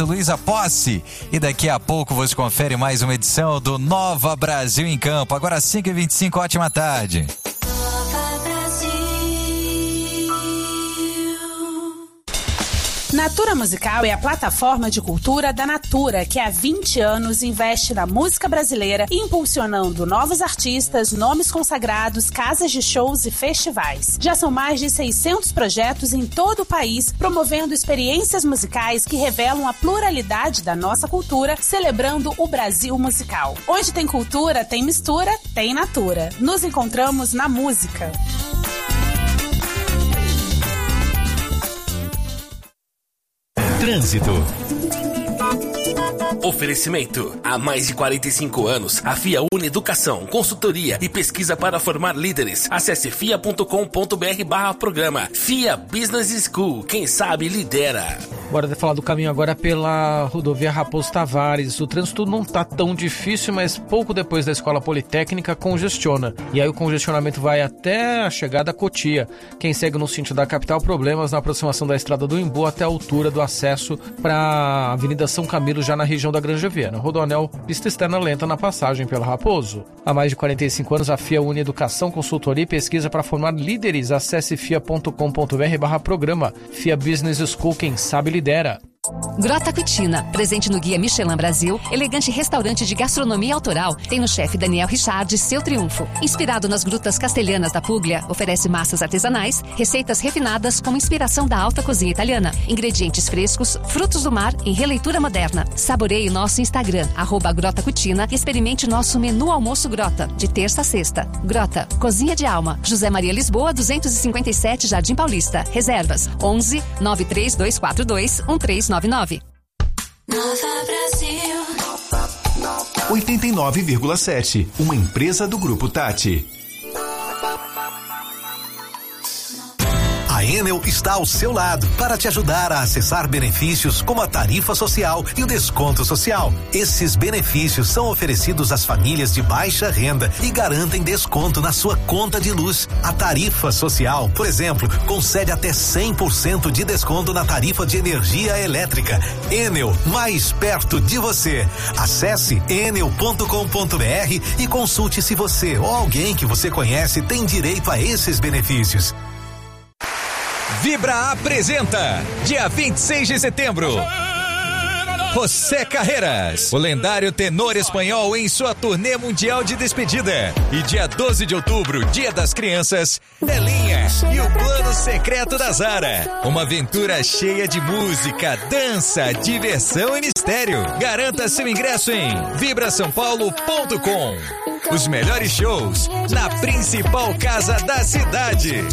Luísa Posse. E daqui a pouco você confere mais uma edição do Nova Brasil em Campo. Agora 5h25, ótima tarde. Natura Musical é a plataforma de cultura da Natura, que há 20 anos investe na música brasileira, impulsionando novos artistas, nomes consagrados, casas de shows e festivais. Já são mais de 600 projetos em todo o país, promovendo experiências musicais que revelam a pluralidade da nossa cultura, celebrando o Brasil musical. Onde tem cultura, tem mistura, tem Natura. Nos encontramos na música. Trânsito. Oferecimento. Há mais de 45 anos, a FIA une educação, consultoria e pesquisa para formar líderes. Acesse fia.com.br/programa. FIA Business School. Quem sabe lidera. Bora falar do caminho agora pela rodovia Raposo Tavares. O trânsito não está tão difícil, mas pouco depois da Escola Politécnica congestiona. E aí o congestionamento vai até a chegada a Cotia. Quem segue no sentido da capital, problemas na aproximação da Estrada do Imbu até a altura do acesso para a Avenida São Camilo, já na região da Granja Viana. Rodoanel, pista externa lenta na passagem pelo Raposo. Há mais de 45 anos, a FIA une educação, consultoria e pesquisa para formar líderes. Acesse fia.com.br/programa. FIA Business School, quem sabe lidera. Grota Cucina, presente no Guia Michelin Brasil, elegante restaurante de gastronomia autoral, tem no chefe Daniel Richard seu triunfo. Inspirado nas grutas castelhanas da Puglia, oferece massas artesanais, receitas refinadas com inspiração da alta cozinha italiana, ingredientes frescos, frutos do mar em releitura moderna. Saboreie nosso Instagram, @Grota Cucina, e experimente nosso menu almoço Grota, de terça a sexta. Grota, Cozinha de Alma, José Maria Lisboa, 257, Jardim Paulista. Reservas, 11 93242 1399. Nova Brasil 89,7, uma empresa do Grupo Tati. A Enel está ao seu lado para te ajudar a acessar benefícios como a tarifa social e o desconto social. Esses benefícios são oferecidos às famílias de baixa renda e garantem desconto na sua conta de luz. A tarifa social, por exemplo, concede até 100% de desconto na tarifa de energia elétrica. Enel, mais perto de você. Acesse enel.com.br e consulte se você ou alguém que você conhece tem direito a esses benefícios. Vibra apresenta, dia 26 de setembro, José Carreras, o lendário tenor espanhol em sua turnê mundial de despedida. E dia 12 de outubro, Dia das Crianças, Belinha e o Plano Secreto da Zara. Uma aventura cheia de música, dança, diversão e mistério. Garanta seu ingresso em vibrasaopaulo.com. Os melhores shows na principal casa da cidade.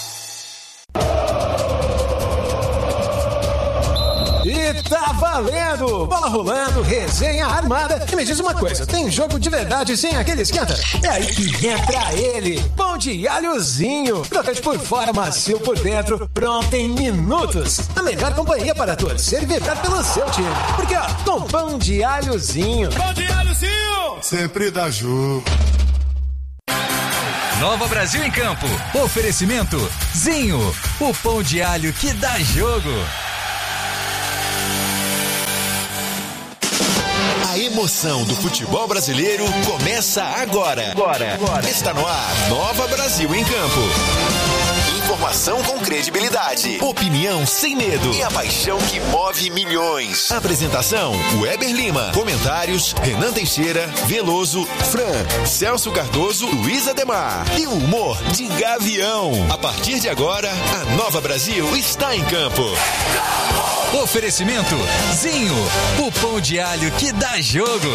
E tá valendo! Bola rolando, resenha armada. E me diz uma coisa, tem jogo de verdade sem aquele esquenta? É aí que entra ele, pão de alhozinho. Crocante por fora, macio por dentro, pronto em minutos. A melhor companhia para torcer e vibrar pelo seu time. Porque ó, com pão de alhozinho. Pão de alhozinho! Sempre dá jogo. Nova Brasil em Campo. Oferecimento Zinho, o pão de alho que dá jogo. A emoção do futebol brasileiro começa agora. Está no ar, Nova Brasil em Campo. Informação com credibilidade, opinião sem medo e a paixão que move milhões. Apresentação, Weber Lima. Comentários, Renan Teixeira, Veloso, Fran, Celso Cardoso, Luiz Ademar. E o humor de Gavião. A partir de agora, a Nova Brasil está em campo. Oferecimento Zinho, o pão de alho que dá jogo.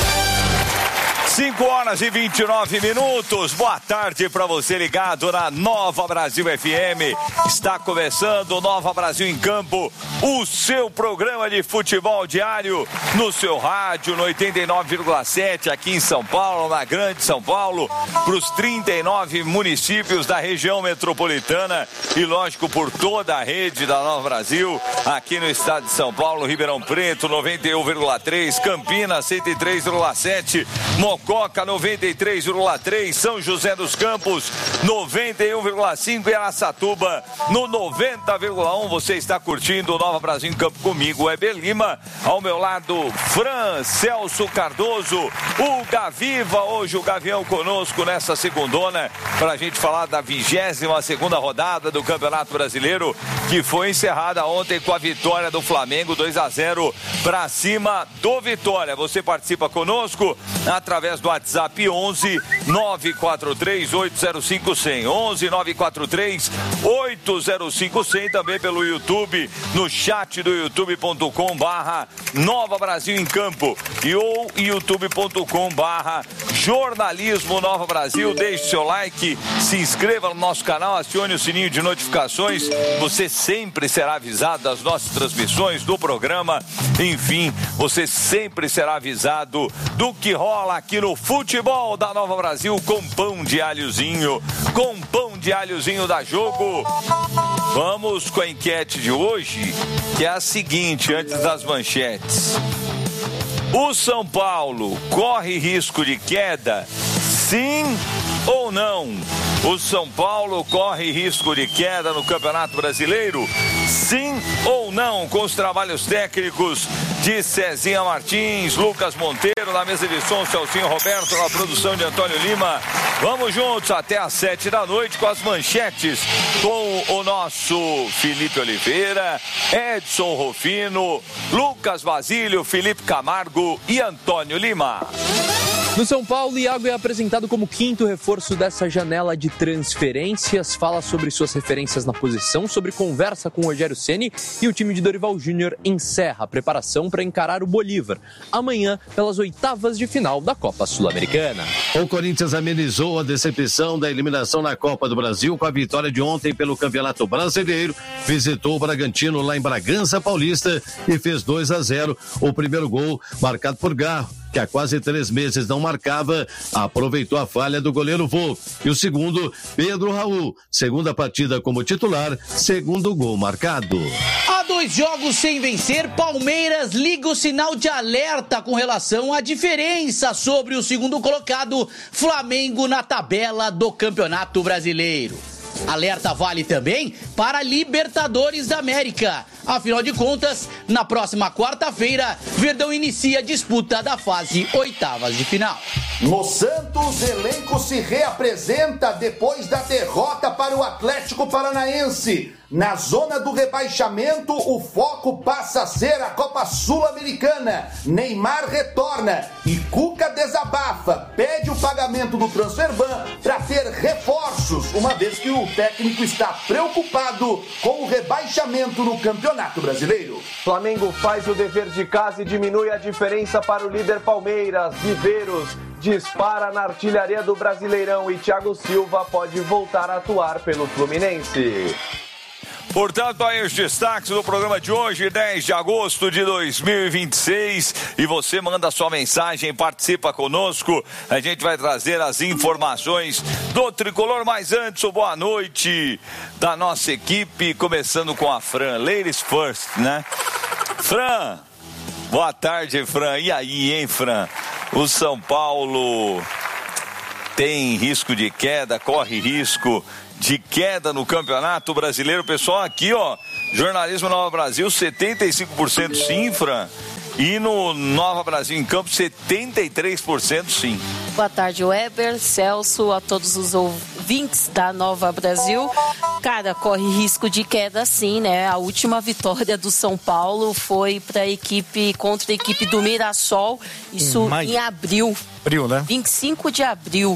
5h29. Boa tarde para você ligado na Nova Brasil FM. Está começando o Nova Brasil em Campo, o seu programa de futebol diário no seu rádio no 89,7 aqui em São Paulo, na Grande São Paulo, para os 39 municípios da região metropolitana e lógico por toda a rede da Nova Brasil, aqui no estado de São Paulo, Ribeirão Preto 91,3, Campinas 103,7, Mococa Mococa 93,3, São José dos Campos 91,5 e Araçatuba no 90,1. Você está curtindo o Nova Brasil em Campo comigo, Weber Lima, ao meu lado Fran Celso Cardoso, o Gaviva, hoje o Gavião conosco nessa segundona para a gente falar da 22ª rodada do Campeonato Brasileiro, que foi encerrada ontem com a vitória do Flamengo 2-0 para cima do Vitória. Você participa conosco através do WhatsApp 11 943 805 100, 11 943 805 100, também pelo YouTube, no chat do youtube.com/Nova Brasil em Campo e ou youtube.com/Jornalismo Nova Brasil. Deixe seu like, se inscreva no nosso canal, acione o sininho de notificações, você sempre será avisado das nossas transmissões do programa, enfim, você sempre será avisado do que rola aqui no futebol da Nova Brasil com pão de alhozinho, da Jogo. Vamos com a enquete de hoje, que é a seguinte, antes das manchetes. O São Paulo corre risco de queda? Sim ou não? O São Paulo corre risco de queda no Campeonato Brasileiro? Sim ou não? Com os trabalhos técnicos de Cezinha Martins, Lucas Monteiro, na mesa de som, Celcinho Roberto, na produção de Antônio Lima. Vamos juntos até às 7 da noite com as manchetes com o nosso Felipe Oliveira, Edson Rufino, Lucas Basílio, Felipe Camargo e Antônio Lima. No São Paulo, Iago é apresentado como quinto reforço dessa janela de transferências, fala sobre suas referências na posição, sobre conversa com o Rogério Ceni, e o time de Dorival Júnior encerra a preparação para encarar o Bolívar, amanhã pelas oitavas de final da Copa Sul-Americana. O Corinthians amenizou a decepção da eliminação na Copa do Brasil com a vitória de ontem pelo Campeonato Brasileiro, visitou o Bragantino lá em Bragança Paulista e fez 2-0, o primeiro gol marcado por Garro, que há quase 3 meses não marcava, aproveitou a falha do goleiro Vô. E o segundo, Pedro Raul. Segunda partida como titular, segundo gol marcado. Há 2 jogos sem vencer, Palmeiras liga o sinal de alerta com relação à diferença sobre o segundo colocado, Flamengo, na tabela do Campeonato Brasileiro. Alerta vale também para a Libertadores da América. Afinal de contas, na próxima quarta-feira, Verdão inicia a disputa da fase oitavas de final. No Santos, elenco se reapresenta depois da derrota para o Atlético Paranaense. Na zona do rebaixamento, o foco passa a ser a Copa Sul-Americana. Neymar retorna e Cuca desabafa, pede o pagamento do Transferban para ter reforços, uma vez que o técnico está preocupado com o rebaixamento no Campeonato Brasileiro. Flamengo faz o dever de casa e diminui a diferença para o líder Palmeiras. Viveiros dispara na artilharia do Brasileirão e Thiago Silva pode voltar a atuar pelo Fluminense. Portanto, aí os destaques do programa de hoje, 10 de agosto de 2026. E você manda sua mensagem, participa conosco. A gente vai trazer as informações do Tricolor. Mas antes, boa noite da nossa equipe, começando com a Fran. Ladies first, né? Fran, boa tarde, Fran. E aí, hein, Fran? O São Paulo tem risco de queda, corre risco de queda no Campeonato Brasileiro. Pessoal, aqui, ó, Jornalismo Nova Brasil, 75% sim, Fran. E no Nova Brasil em Campo, 73% sim. Boa tarde, Weber, Celso, a todos os ouvintes da Nova Brasil. Cara, corre risco de queda sim, né? A última vitória do São Paulo foi para a equipe, contra a equipe do Mirassol, isso em abril. Abril, né? 25 de abril.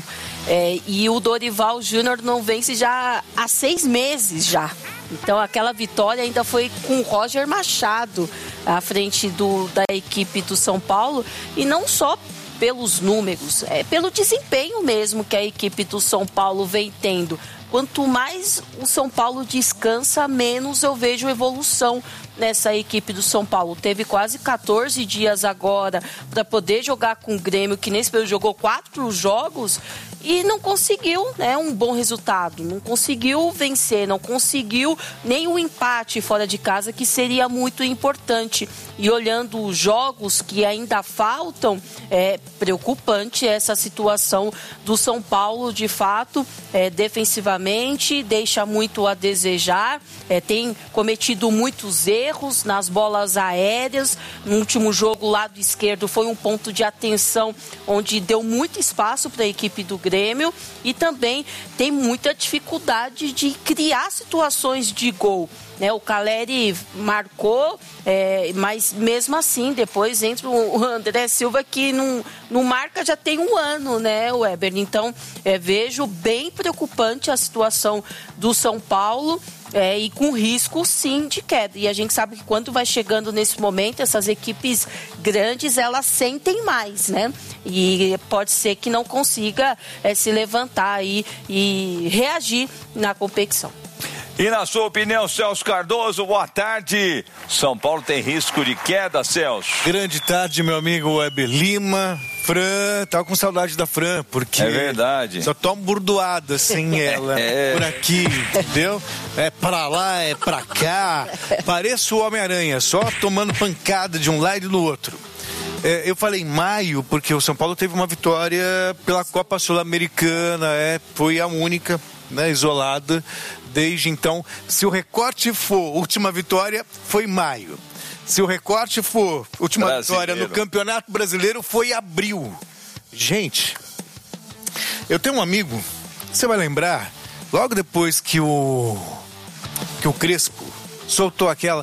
E o Dorival Júnior não vence já há 6 meses já. Então aquela vitória ainda foi com o Roger Machado à frente da equipe do São Paulo, e não só pelos números, pelo desempenho mesmo que a equipe do São Paulo vem tendo. Quanto mais o São Paulo descansa, menos eu vejo evolução nessa equipe do São Paulo. Teve quase 14 dias agora para poder jogar com o Grêmio, que nesse período jogou 4 jogos, e não conseguiu, né, um bom resultado, não conseguiu vencer, não conseguiu nem um empate fora de casa, que seria muito importante. E olhando os jogos que ainda faltam, é preocupante essa situação do São Paulo, de fato, defensivamente, deixa muito a desejar, tem cometido muitos erros nas bolas aéreas. No último jogo, o lado esquerdo foi um ponto de atenção, onde deu muito espaço para a equipe do Grêmio, e também tem muita dificuldade de criar situações de gol. O Caleri marcou, mas mesmo assim, depois entra o André Silva, que não marca já tem um ano, né, Weber? Então, vejo bem preocupante a situação do São Paulo, e com risco, sim, de queda. E a gente sabe que quando vai chegando nesse momento, essas equipes grandes, elas sentem mais, né? E pode ser que não consiga se levantar aí e reagir na competição. E na sua opinião, Celso Cardoso, boa tarde. São Paulo tem risco de queda, Celso? Grande tarde, meu amigo Weber Lima. Fran, tava com saudade da Fran, porque... É verdade. Só tô burdoada sem ela por aqui, entendeu? É pra lá, é pra cá. Pareço o Homem-Aranha, só tomando pancada de um lado e do outro. Eu falei maio, porque o São Paulo teve uma vitória pela Copa Sul-Americana, foi a única, né, isolada. Desde então, se o recorte for última vitória, foi maio. Se o recorte for última vitória no Campeonato Brasileiro, foi abril. Gente, eu tenho um amigo, você vai lembrar, logo depois que o Crespo soltou aquela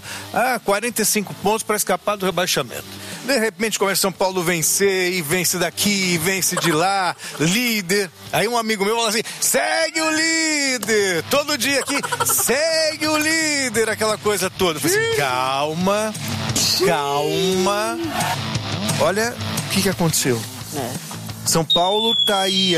45 pontos para escapar do rebaixamento. De repente começa São Paulo vencer, e vence daqui, e vence de lá, líder. Aí um amigo meu fala assim, segue o líder, todo dia aqui, segue o líder, aquela coisa toda. Eu falei assim, calma, olha o que aconteceu. São Paulo tá aí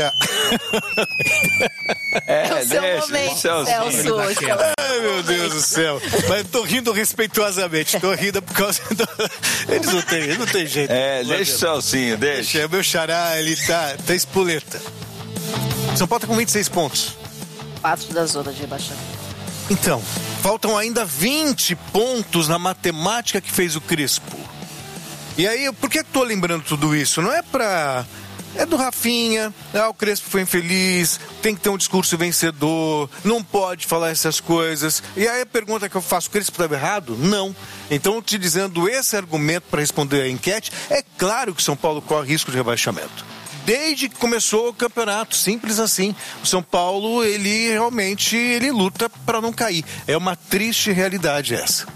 o seu momento, Celso. Ai, meu Deus do céu. Mas eu tô rindo respeituosamente. Tô rindo por causa do... Eles não tem jeito. Deixa o Celcinho, deixa. O meu xará, ele tá espoleta. São Paulo tá com 26 pontos. 4 da zona de rebaixamento. Então, faltam ainda 20 pontos na matemática que fez o Crespo. E aí, por que eu tô lembrando tudo isso? Não é pra... É do Rafinha, o Crespo foi infeliz, tem que ter um discurso vencedor, não pode falar essas coisas. E aí a pergunta que eu faço, o Crespo estava errado? Não. Então, te dizendo esse argumento para responder a enquete, é claro que São Paulo corre risco de rebaixamento. Desde que começou o campeonato, simples assim. O São Paulo, ele realmente luta para não cair. É uma triste realidade essa.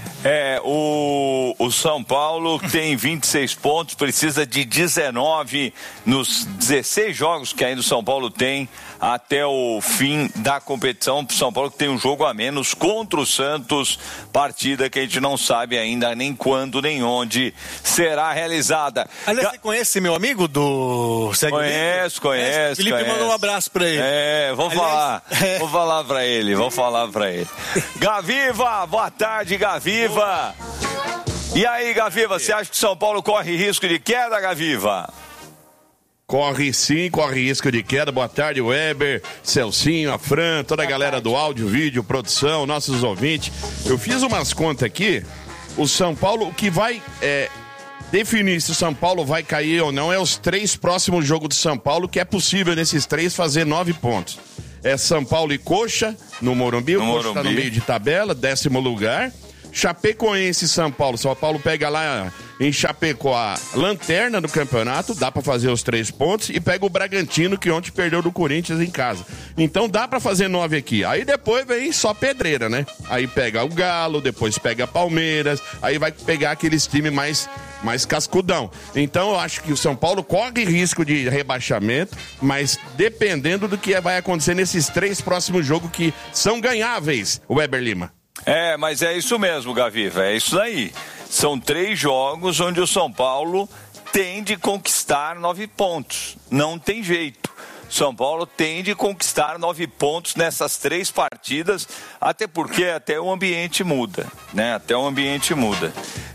O São Paulo tem 26 pontos, precisa de 19 nos 16 jogos que ainda o São Paulo tem até o fim da competição. O São Paulo tem um jogo a menos contra o Santos, partida que a gente não sabe ainda nem quando, nem onde será realizada. Aliás, você conhece meu amigo do... Conheço. Felipe mandou um abraço pra ele. Vou falar pra ele. Gaviva, boa tarde, Gaviva. E aí, Gaviva, você acha que São Paulo corre risco de queda, Gaviva? Corre sim, corre risco de queda. Boa tarde, Weber, Celcinho, a Fran, toda a galera do áudio, vídeo, produção, nossos ouvintes. Eu fiz umas contas aqui. O São Paulo, o que vai definir se o São Paulo vai cair ou não é os 3 próximos jogos do São Paulo, que é possível nesses 3 fazer 9 pontos. É São Paulo e Coxa, no Morumbi. O Coxa está no meio de tabela, 10º lugar. Chapecoense e São Paulo. São Paulo pega lá em Chapecó a lanterna do campeonato, dá pra fazer os 3 pontos, e pega o Bragantino, que ontem perdeu do Corinthians em casa. Então dá pra fazer 9 aqui. Aí depois vem só pedreira, né? Aí pega o Galo, depois pega Palmeiras, aí vai pegar aqueles times mais cascudão. Então eu acho que o São Paulo corre risco de rebaixamento, mas dependendo do que vai acontecer nesses 3 próximos jogos que são ganháveis, o Weber Lima. Mas é isso mesmo, Gaviva, é isso aí. São 3 jogos onde o São Paulo tem de conquistar 9 pontos. Não tem jeito. São Paulo tem de conquistar 9 pontos nessas 3 partidas, até porque até o ambiente muda, né? Até o ambiente muda.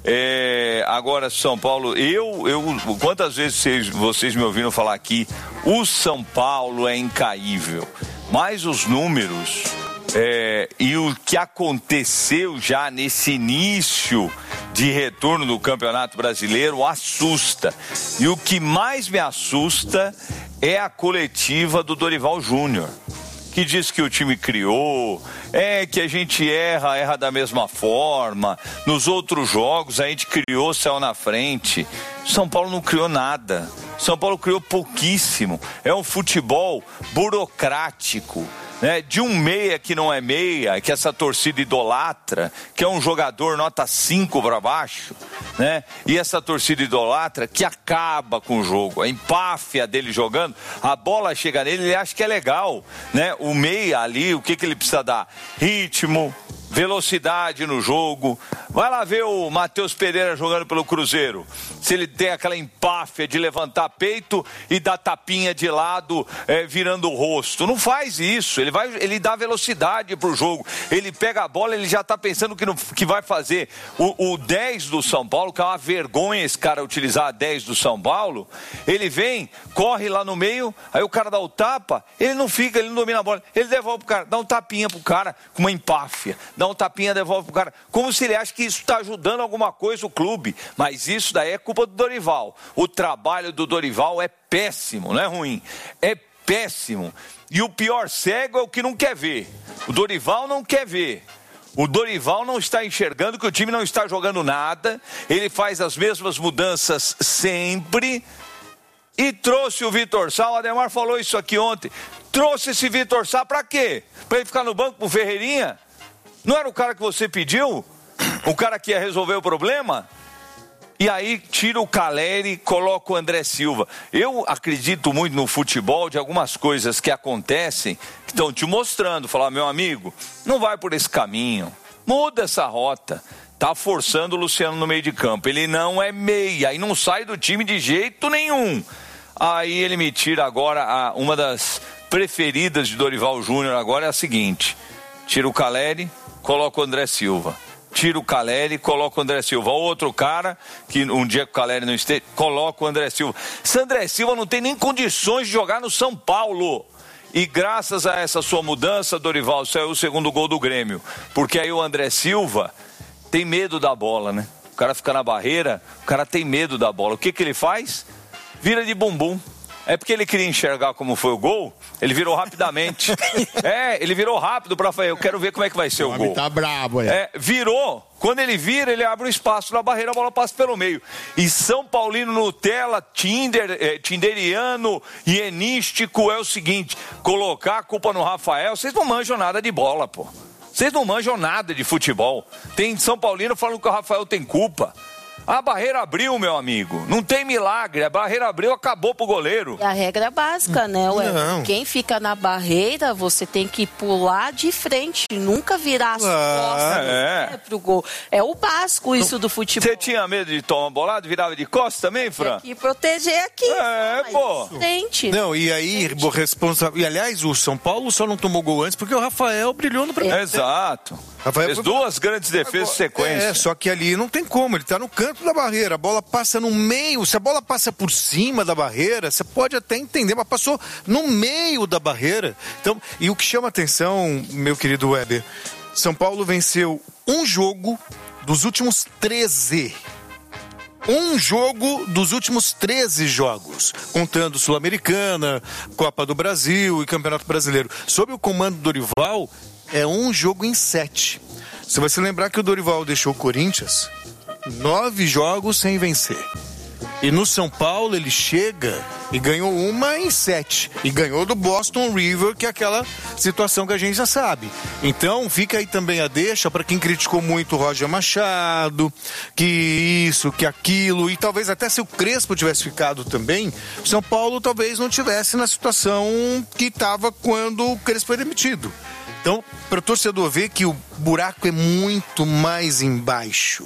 Agora, São Paulo, quantas vezes vocês me ouviram falar aqui, o São Paulo é incaível, mas os números e o que aconteceu já nesse início de retorno do Campeonato Brasileiro assusta. E o que mais me assusta é a coletiva do Dorival Júnior, que diz que o time criou, que a gente erra da mesma forma, nos outros jogos a gente criou, saiu na frente. São Paulo não criou nada, São Paulo criou pouquíssimo, é um futebol burocrático, né? De um meia que não é meia, que essa torcida idolatra, que é um jogador nota 5 para baixo, né? E essa torcida idolatra que acaba com o jogo, a empáfia dele jogando, a bola chega nele, ele acha que é legal, né? O meia ali, o que ele precisa dar? Ritmo, velocidade no jogo. Vai lá ver o Matheus Pereira jogando pelo Cruzeiro, se ele tem aquela empáfia de levantar peito e dar tapinha de lado, virando o rosto. Não faz isso, ele dá velocidade pro jogo, ele pega a bola, ele já tá pensando que vai fazer. O 10 do São Paulo, que é uma vergonha esse cara utilizar a 10 do São Paulo, ele vem, corre lá no meio, aí o cara dá o tapa, ele não domina a bola, ele devolve pro cara, dá um tapinha pro cara com uma empáfia, dá um tapinha, devolve pro cara, como se ele acha que isso está ajudando alguma coisa o clube, mas isso daí é culpa do Dorival. O trabalho do Dorival é péssimo, não é ruim, é péssimo. E o pior cego é o que não quer ver. O Dorival não quer ver. O Dorival não está enxergando que o time não está jogando nada, ele faz as mesmas mudanças sempre e trouxe o Vitor Sá. O Ademar falou isso aqui ontem. Trouxe esse Vitor Sá para quê? Para ele ficar no banco pro Ferreirinha? Não era o cara que você pediu? O cara que ia resolver o problema? E aí tira o Caleri, coloca o André Silva. Eu acredito muito no futebol de algumas coisas que acontecem, que estão te mostrando, falar, meu amigo, não vai por esse caminho, muda essa rota. Tá forçando o Luciano no meio de campo, ele não é meia, e não sai do time de jeito nenhum. Aí ele me tira agora, uma das preferidas de Dorival Júnior agora é a seguinte, tira o Caleri, coloca o André Silva. Tira o Caleri, coloca o André Silva. Outro cara, que um dia que o Caleri não esteja, coloca o André Silva. Esse André Silva não tem nem condições de jogar no São Paulo. E graças a essa sua mudança, Dorival, saiu o segundo gol do Grêmio. Porque aí o André Silva tem medo da bola, né? O cara fica na barreira, o cara tem medo da bola. O que ele faz? Vira de bumbum. É porque ele queria enxergar como foi o gol, ele virou rapidamente. Ele virou rápido para falar, eu quero ver como é que vai ser o gol. Tá brabo aí. Virou. Quando ele vira, ele abre um espaço na barreira, a bola passa pelo meio. E São Paulino Nutella, tinderiano, hienístico é o seguinte, colocar a culpa no Rafael, vocês não manjam nada de bola, pô. Vocês não manjam nada de futebol. Tem São Paulino falando que o Rafael tem culpa. A barreira abriu, meu amigo. Não tem milagre. A barreira abriu, acabou pro goleiro. É a regra básica, né? Ué? Quem fica na barreira, você tem que pular de frente. Nunca virar as costas pro gol. É o básico isso do futebol. Você tinha medo de tomar bolado? Virava de costas também, Fran? Tem que proteger aqui. Pô. Frente. Não, e aí, responsável. E aliás, o São Paulo só não tomou gol antes porque o Rafael brilhou no primeiro. Exato. Rafael fez 2 grandes defesas em sequência. Só que ali não tem como, ele tá no canto da barreira, a bola passa no meio, se a bola passa por cima da barreira, você pode até entender, mas passou no meio da barreira. Então, e o que chama atenção, meu querido Weber, São Paulo venceu um jogo dos últimos 13. Um jogo dos últimos 13 jogos, contando Sul-Americana, Copa do Brasil e Campeonato Brasileiro. Sob o comando do Dorival, é um jogo em 7. Você vai se lembrar que o Dorival deixou o Corinthians 9 jogos sem vencer. E no São Paulo ele chega e ganhou uma em 7. E ganhou do Boston River, que é aquela situação que a gente já sabe. Então fica aí também a deixa para quem criticou muito o Roger Machado, que isso, que aquilo. E talvez até se o Crespo tivesse ficado também, o São Paulo talvez não tivesse na situação que estava quando o Crespo foi demitido. Então, para o torcedor ver que o buraco é muito mais embaixo.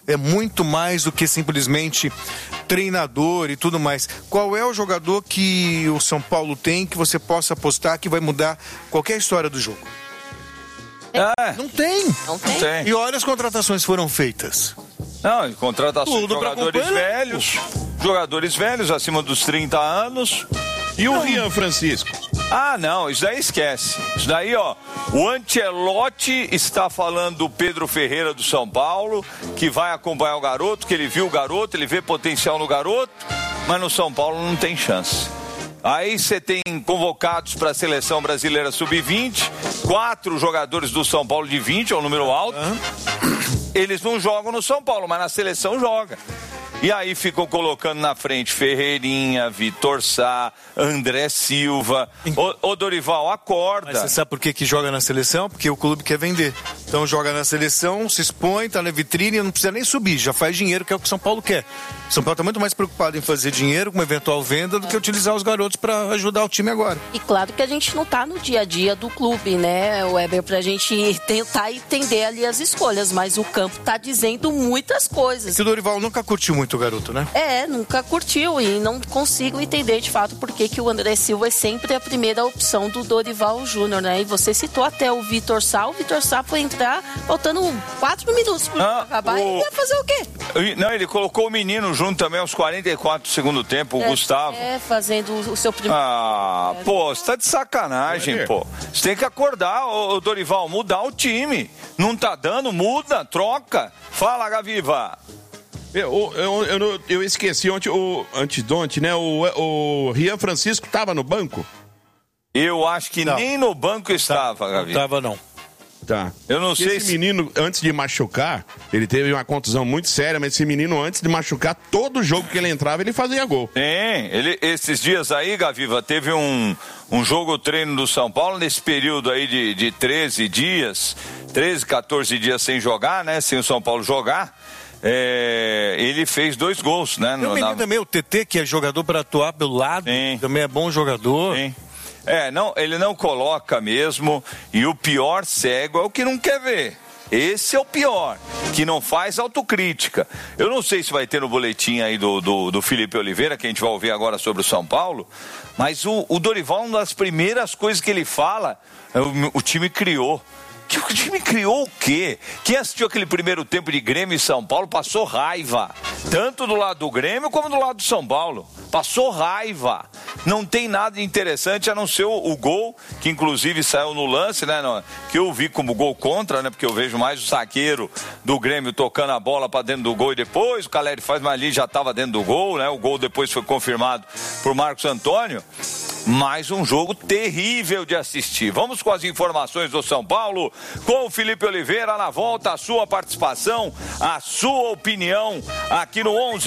é muito mais do que simplesmente treinador e tudo mais. Qual é o jogador que o São Paulo tem que você possa apostar que vai mudar qualquer história do jogo? Não tem. Não tem. E olha as contratações foram feitas. Não, contratações de jogadores velhos acima dos 30 anos. E o Rian Francisco? Ah, não, isso daí esquece. Isso daí, ó, o Ancelotti está falando do Pedro Ferreira do São Paulo, que vai acompanhar o garoto, que ele viu o garoto, ele vê potencial no garoto, mas no São Paulo não tem chance. Aí você tem convocados para a Seleção Brasileira Sub-20, 4 jogadores do São Paulo de 20, é um número alto. Eles não jogam no São Paulo, mas na seleção joga. E aí ficam colocando na frente Ferreirinha, Vitor Sá, André Silva. Ô Dorival, acorda. Mas você sabe por que joga na seleção? Porque o clube quer vender. Então joga na seleção, se expõe, tá na vitrine, não precisa nem subir, já faz dinheiro, que é o que o São Paulo quer. O São Paulo tá muito mais preocupado em fazer dinheiro com uma eventual venda do que utilizar os garotos para ajudar o time agora. E claro que a gente não tá no dia a dia do clube, né, Weber, pra gente tentar entender ali as escolhas, mas o campo tá dizendo muitas coisas. É que o Dorival nunca curtiu muito o garoto, né? Nunca curtiu e não consigo entender de fato por que o André Silva é sempre a primeira opção do Dorival Júnior, né? E você citou até o Vitor Sá foi entrar faltando 4 minutos para acabar e ia fazer o quê? Não, ele colocou o menino junto também aos 44 do segundo tempo, o Gustavo. Fazendo o seu primeiro... Pô, você tá de sacanagem, pô. Você tem que acordar, ô Dorival, mudar o time. Não tá dando, muda, troca. Fala, Gaviva. Eu esqueci antes de ontem, né? O Rian Francisco estava no banco? Eu acho que nem no banco estava, Gavi. Não estava, não. Tá. Eu não sei esse menino, antes de machucar, ele teve uma contusão muito séria, mas esse menino, antes de machucar, todo jogo que ele entrava, ele fazia gol. Esses dias aí, Gaviva, teve um jogo treino do São Paulo, nesse período aí de 13, 14 dias sem jogar, né? Sem o São Paulo jogar. Ele fez 2 gols, né? Tem o menino também, o TT, que é jogador para atuar pelo lado, também é bom jogador. Sim. Ele não coloca mesmo, e o pior cego é o que não quer ver. Esse é o pior, que não faz autocrítica. Eu não sei se vai ter no boletim aí do Felipe Oliveira, que a gente vai ouvir agora sobre o São Paulo, mas o Dorival, uma das primeiras coisas que ele fala, o time criou. O time criou o quê? Quem assistiu aquele primeiro tempo de Grêmio e São Paulo passou raiva. Tanto do lado do Grêmio como do lado do São Paulo. Passou raiva. Não tem nada de interessante a não ser o gol, que inclusive saiu no lance, né? Que eu vi como gol contra, né? Porque eu vejo mais o zagueiro do Grêmio tocando a bola para dentro do gol e depois o Caleri faz, mas ali já estava dentro do gol, né? O gol depois foi confirmado por Marcos Antônio. Mais um jogo terrível de assistir. Vamos com as informações do São Paulo, com o Felipe Oliveira. Na volta, a sua participação, a sua opinião, aqui no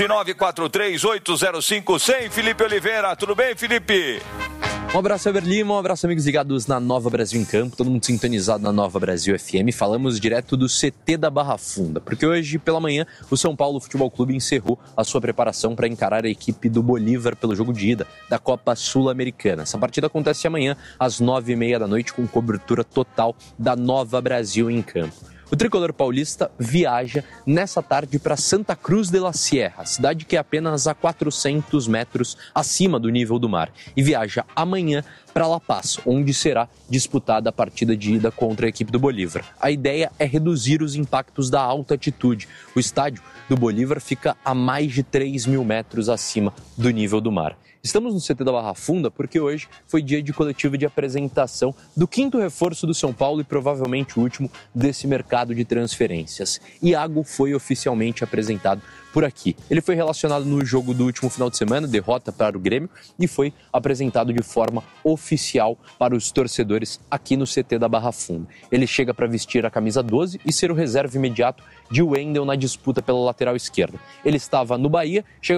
11-943-805-100. Felipe Oliveira, tudo bem, Felipe? Um abraço, Eber Lima, um abraço, amigos ligados na Nova Brasil em Campo, todo mundo sintonizado na Nova Brasil FM. Falamos direto do CT da Barra Funda, porque hoje pela manhã o São Paulo Futebol Clube encerrou a sua preparação para encarar a equipe do Bolívar pelo jogo de ida da Copa Sul-Americana. Essa partida acontece amanhã às 9h30 da noite com cobertura total da Nova Brasil em Campo. O tricolor paulista viaja nessa tarde para Santa Cruz de la Sierra, cidade que é apenas a 400 metros acima do nível do mar, e viaja amanhã para La Paz, onde será disputada a partida de ida contra a equipe do Bolívar. A ideia é reduzir os impactos da alta altitude. O estádio do Bolívar fica a mais de 3.000 metros acima do nível do mar. Estamos no CT da Barra Funda porque hoje foi dia de coletiva de apresentação do 5º reforço do São Paulo e provavelmente o último desse mercado de transferências. Iago foi oficialmente apresentado por aqui. Ele foi relacionado no jogo do último final de semana, derrota para o Grêmio, e foi apresentado de forma oficial para os torcedores aqui no CT da Barra Funda. Ele chega para vestir a camisa 12 e ser o reserva imediato de Wendel na disputa pela lateral esquerda. Ele estava no Bahia, chega